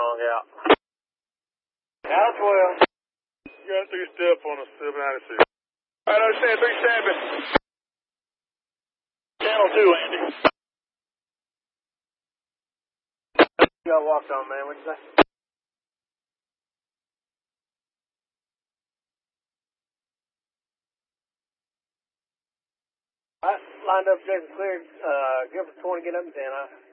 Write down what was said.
wrong out. Out 12. You got a 3-step on a 796. All right, understand, 3-7. Channel 2, Andy. You got walked on, man. What'd you say? All right, lined up, Jason cleared. Give us 20, get up and 10, huh?